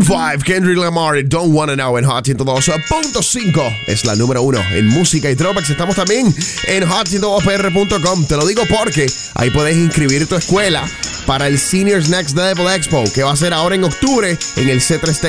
5, Kendrick Lamar, Don't Wanna Know en Hot 102.5. Es la número 1 en música y throwbacks. Estamos también en hot102pr.com. Te lo digo porque ahí puedes inscribir tu escuela para el Seniors Next Level Expo, que va a ser ahora en octubre en el C3